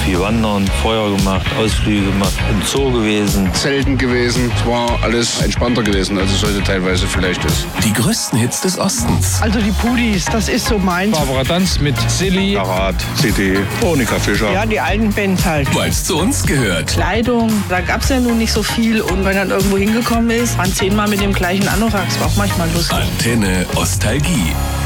viel wandern, Feuer gemacht, Ausflüge gemacht, im Zoo gewesen. Zelten gewesen. Es war alles entspannter gewesen, als es heute teilweise vielleicht ist. Die größten Hits des Ostens. Also die Pudis, das ist so meins. Barbara Danz mit Silly. Karat, CD, Monika Fischer. Ja, die alten Bands halt. Weil es zu uns gehört. Kleidung, da gab es ja nun nicht so viel. Und wenn man irgendwo hingekommen ist, man 10-mal mit dem gleichen Anorak. Das war auch manchmal lustig. Antenne Ostalgie.